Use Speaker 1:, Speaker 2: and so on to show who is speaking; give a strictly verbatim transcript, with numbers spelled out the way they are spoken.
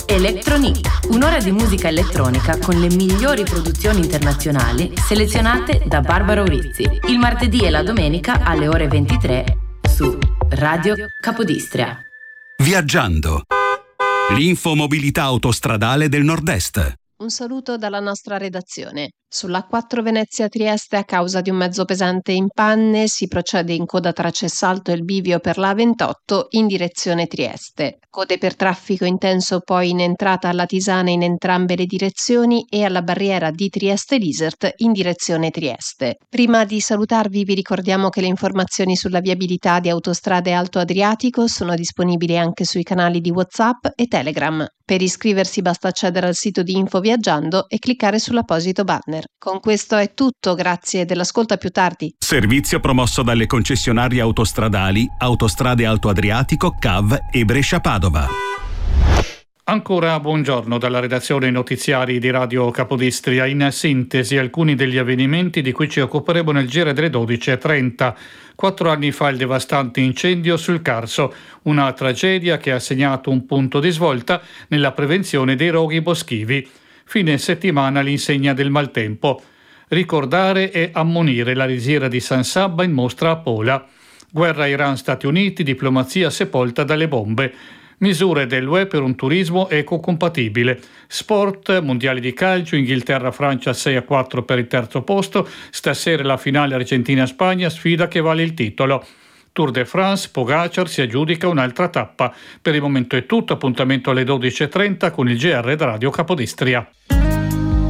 Speaker 1: Electronic, un'ora di musica elettronica con le migliori produzioni internazionali selezionate da Barbara Urizzi, il martedì e la domenica alle ore ventitré su Radio Capodistria.
Speaker 2: Viaggiando. L'infomobilità autostradale del Nord-Est.
Speaker 3: Un saluto dalla nostra redazione. Sulla quattro Venezia-Trieste, a causa di un mezzo pesante in panne, si procede in coda tra Cessalto e il bivio per la A ventotto in direzione Trieste. Code per traffico intenso poi in entrata alla Tisana in entrambe le direzioni e alla barriera di Trieste-Lisert in direzione Trieste. Prima di salutarvi vi ricordiamo che le informazioni sulla viabilità di Autostrade Alto Adriatico sono disponibili anche sui canali di WhatsApp e Telegram. Per iscriversi basta accedere al sito di Info Viaggiando e cliccare sull'apposito banner. Con questo è tutto, grazie dell'ascolto, a più tardi.
Speaker 2: Servizio promosso dalle concessionarie autostradali Autostrade Alto Adriatico, C A V e Brescia-Padova.
Speaker 4: Ancora buongiorno dalla redazione notiziari di Radio Capodistria. In sintesi alcuni degli avvenimenti di cui ci occuperemo nel giro delle dodici e trenta. Quattro anni fa il devastante incendio sul Carso, una tragedia che ha segnato un punto di svolta nella prevenzione dei roghi boschivi. Fine settimana all'insegna del maltempo. Ricordare e ammonire la lisiera di San Sabba in mostra a Pola. Guerra Iran-Stati Uniti, diplomazia sepolta dalle bombe. Misure dell'U E per un turismo ecocompatibile. Sport, mondiali di calcio, Inghilterra-Francia sei a quattro per il terzo posto. Stasera la finale Argentina-Spagna, sfida che vale il titolo. Tour de France, Pogacar si aggiudica un'altra tappa. Per il momento è tutto, appuntamento alle dodici e trenta con il G R da Radio Capodistria.